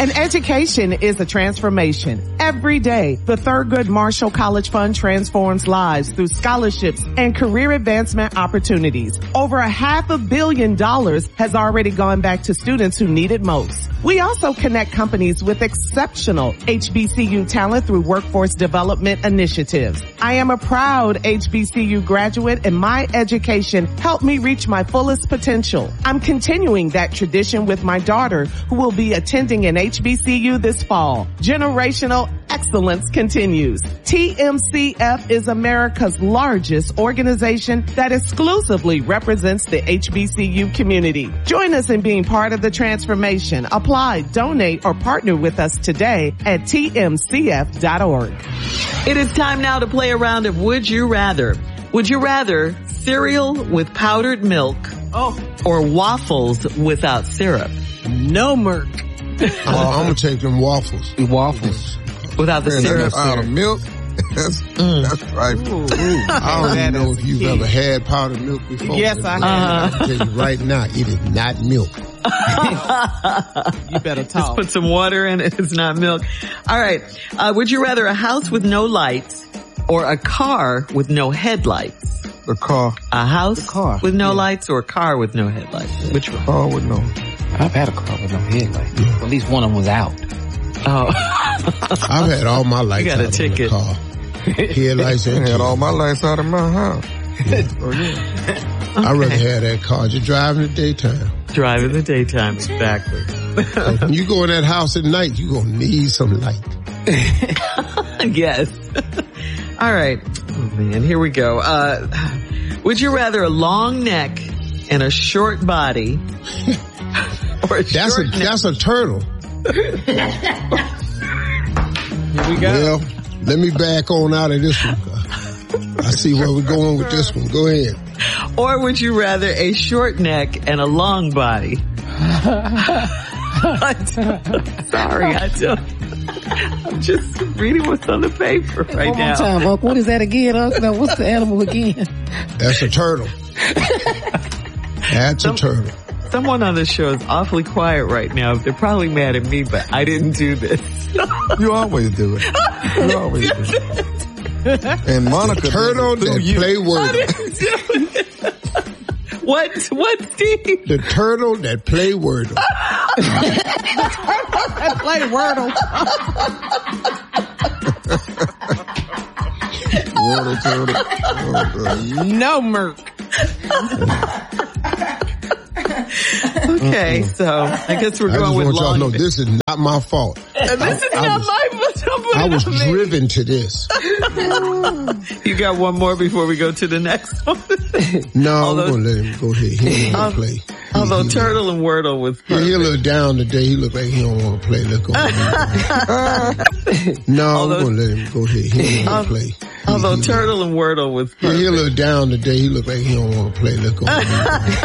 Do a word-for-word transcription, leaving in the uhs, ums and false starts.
And education is a transformation. Every day, the Thurgood Marshall College Fund transforms lives through scholarships and career advancement opportunities. Over a half a billion dollars has already gone back to students who need it most. We also connect companies with exceptional H B C U talent through workforce development initiatives. I am a proud H B C U graduate, and my education helped me reach my fullest potential. I'm continuing that tradition with my daughter, who will be attending an H B C U this fall. Generational excellence continues. T M C F is America's largest organization that exclusively represents the H B C U community. Join us in being part of the transformation. Apply, donate, or partner with us today at T M C F dot org. It is time now to play a round of Would You Rather. Would you rather cereal with powdered milk oh. or waffles without syrup? No, Merc. uh, I'm going to take them waffles. Waffles. Without the Man, syrup. Out of milk? That's, mm. that's right. Ooh, ooh. I don't even know if you've key. ever had powdered milk before. Yes, I have. Uh-huh. I can tell you right now, it is not milk. You better talk. Just put some water in it. It's not milk. All right. Uh, would you rather a house with no lights or a car with no headlights? The car. A house the car. with no yeah. lights or a car with no headlights? Which one? Car with no. I've had a car with no headlights. Yeah. At least one of them was out. Oh. I've had all my lights you got out a of ticket. the car. Headlights and I had all my lights out of my house. Yeah. Oh, yeah. Okay. I'd rather have that car. Just drive in the daytime. Drive in the daytime, exactly. When you go in that house at night, you're going to need some light. Yes. All right. Oh, man, here we go. Uh, would you rather a long neck and a short body or a that's short a, neck? That's a turtle. Here we go. Well, let me back on out of this one. I see where we're going with this one. Go ahead. Or would you rather a short neck and a long body? Sorry, I don't. I'm just reading what's on the paper right One now. more time, Unc. What is that again, Unc? Now, what's the animal again? That's a turtle. That's Some, a turtle. Someone on the show is awfully quiet right now. They're probably mad at me, but I didn't do this. You always do it. You always do it. And Monica, the turtle that you. play Wordle. What? What, Steve? The turtle that play Wordle. That play Wordle. Wordle turtle. Oh, no, Merc. Okay, so I guess we're I going just with want y'all long to know neck. this is not my fault. And this I, is I not was, my fault. I was driven to this. You got one more before we go to the next one? No, although, I'm going to let him go ahead. He don't want um, to play. He, although he, Turtle and Wordle was perfect. Yeah, he a little down today. He look like he don't want to play. Let's go. No, although, I'm going to let him go ahead. He don't want to play. He, although he, Turtle and Wordle was perfect. Yeah, he a little down today. He look like he don't want to play. Let's go.